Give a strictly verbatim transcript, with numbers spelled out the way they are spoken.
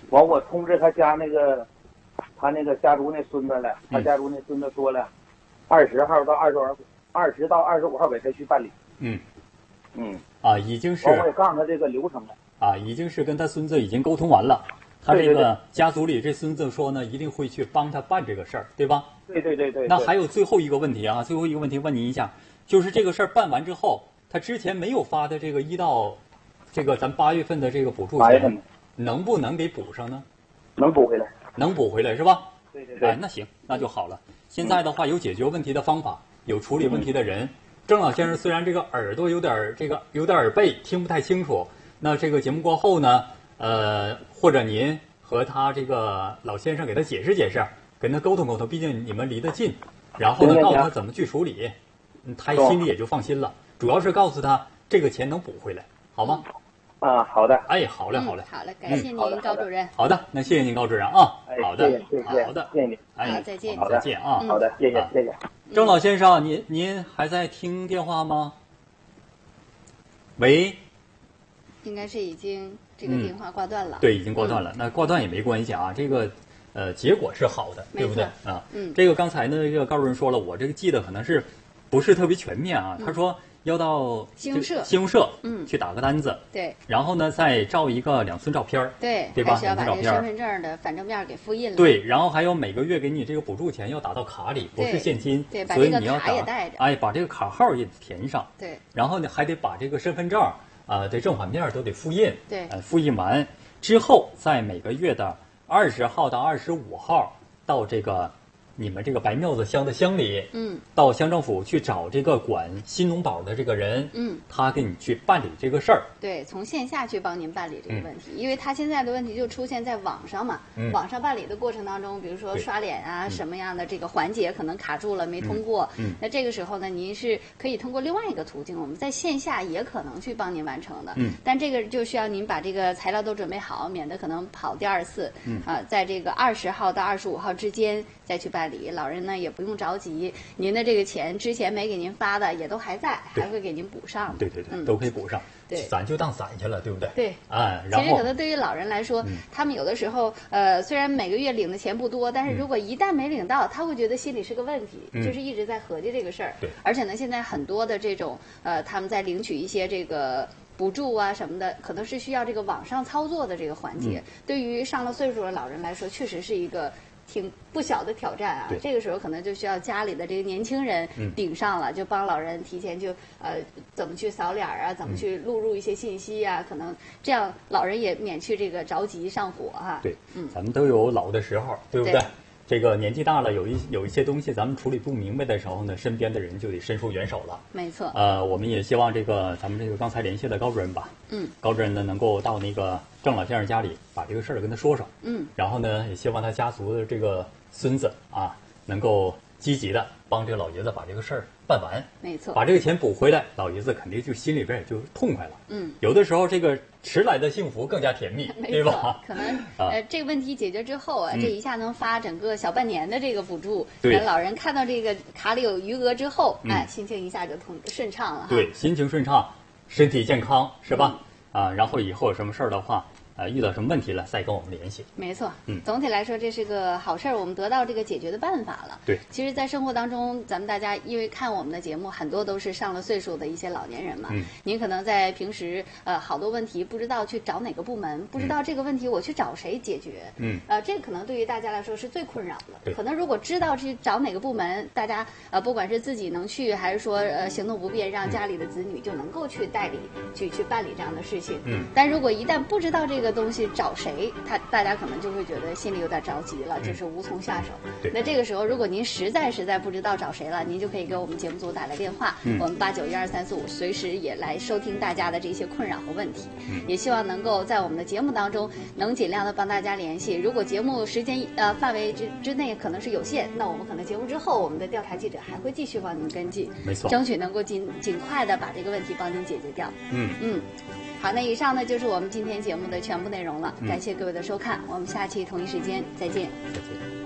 完我通知他家那个，他那个家族那孙子了，他家族那孙子说了，二十号到二十二，二十到二十五号给他去办理。 嗯， 嗯， 啊，已经是。 我也告诉他这个流程了。 啊，已经是跟他孙子已经沟通完了。他这个家族里这孙子说呢，一定会去帮他办这个事儿，对吧？ 对对对对。 那还有最后一个问题啊，最后一个问题问您一下，就是这个事儿办完之后，他之前没有发的这个一到这个咱八月份的这个补助钱，能不能给补上呢？ 能补回来， 能补回来是吧？ 对对对。 哎，那行，那就好了。现在的话有解决问题的方法，有处理问题的人。嗯、郑老先生虽然这个耳朵有点这个有点耳背，听不太清楚。那这个节目过后呢，呃，或者您和他这个老先生给他解释解释，跟他沟通沟通，毕竟你们离得近，然后呢告诉他怎么去处理，嗯，他心里也就放心了。主要是告诉他这个钱能补回来，好吗？ 啊，好的。 哎，好嘞，好嘞， 好嘞，感谢您，高主任。 好的，那谢谢您，高主任啊。好的， 谢谢，谢谢， 好的， 谢谢您。 哎， 再见， 再见啊。 好的，谢谢，谢谢。 郑老先生，您您还在听电话吗？喂。 应该是已经这个电话挂断了。 嗯、对，已经挂断了。嗯、那挂断也没关系啊，这个呃结果是好的，对不对啊？ 嗯。 这个刚才呢，这个高主任说了，我这个记得可能是不是特别全面啊？ 嗯、 他说要到信用社， 信用社嗯去打个单子， 对。 然后呢，再照一个两寸照片， 对， 对吧？ 还是要把这个身份证的反正面给复印了。 对，然后还有每个月给你这个补助钱要打到卡里，不是现金。 对，把这个卡也带着。 哎，把这个卡号也填上。 对。 然后呢，还得把这个身份证。啊、呃，这正反面都得复印， 对， 呃，复印完之后，在每个月的二十号到二十五号到这个你们这个白庙子乡的乡里， 嗯， 到乡政府去找这个管新农保的这个人， 嗯， 他给你去办理这个事儿。 对，从线下去帮您办理这个问题，嗯、因为他现在的问题就出现在网上嘛， 嗯、 网上办理的过程当中，比如说刷脸啊、嗯、什么样的这个环节可能卡住了没通过， 嗯，嗯那这个时候呢，您是可以通过另外一个途径，我们在线下也可能去帮您完成的， 嗯， 但这个就需要您把这个材料都准备好，免得可能跑第二次， 嗯啊，在这个二十号到二十五号之间再去办理，老人呢也不用着急，您的这个钱之前没给您发的也都还在，还会给您补上的， 对对对， 嗯、 都可以补上。 对， 咱就当攒去了，对不对？ 对， 哎，然后其实可能对于老人来说， 嗯、 他们有的时候，呃，虽然每个月领的钱不多，但是如果一旦没领到，他会觉得心里是个问题， 嗯、 就是一直在合计这个事儿。 对， 而且呢，现在很多的这种，呃，他们在领取一些这个补助啊什么的，可能是需要这个网上操作的这个环节。 嗯、 对于上了岁数的老人来说，确实是一个挺不小的挑战啊！这个时候可能就需要家里的这个年轻人顶上了， 嗯、 就帮老人提前就呃怎么去扫脸啊，怎么去录入一些信息啊，嗯、可能这样老人也免去这个着急上火哈、啊。 对， 嗯， 咱们都有老的时候，对不对？ 对这个年纪大了，有一有一些东西咱们处理不明白的时候呢，身边的人就得伸出援手了。 没错。 呃，我们也希望这个咱们这个刚才联系的高主任吧， 嗯， 高主任呢能够到那个郑老先生家里把这个事儿跟他说说， 嗯， 然后呢也希望他家族的这个孙子啊能够积极的帮这个老爷子把这个事儿办完。 没错。 把这个钱补回来，老爷子肯定就心里边也就痛快了。 嗯， 有的时候这个迟来的幸福更加甜蜜，对吧？ 可能呃这个问题解决之后啊， 嗯、 这一下能发整个小半年的这个补助， 对， 老人看到这个卡里有余额之后， 嗯、 哎，心情一下就通顺畅了。 对，心情顺畅，身体健康，是吧？ 嗯、 啊，然后以后有什么事儿的话。呃，遇到什么问题了，再跟我们联系。 没错， 嗯， 总体来说这是个好事儿，我们得到这个解决的办法了。 对， 其实，在生活当中，咱们大家因为看我们的节目，很多都是上了岁数的一些老年人嘛。 嗯， 您可能在平时呃好多问题不知道去找哪个部门，不知道这个问题我去找谁解决。 嗯， 呃，这可能对于大家来说是最困扰的。 对， 可能如果知道去找哪个部门，大家呃不管是自己能去，还是说呃行动不便，让家里的子女就能够去代理去去办理这样的事情。 嗯， 但如果一旦不知道这个东西找谁。谁，他大家可能就会觉得心里有点着急了，就是无从下手。 嗯、 那这个时候，如果您实在实在不知道找谁了，您就可以给我们节目组打个电话， 嗯、 我们八九一二三四五，随时也来收听大家的这些困扰和问题。 嗯、 也希望能够在我们的节目当中，能尽量的帮大家联系。如果节目时间呃范围之之内可能是有限，那我们可能节目之后，我们的调查记者还会继续帮您跟进， 没错， 争取能够尽尽快的把这个问题帮您解决掉。 嗯嗯。好，那以上呢就是我们今天节目的全部内容了， 嗯、 感谢各位的收看，我们下期同一时间再见。 再见。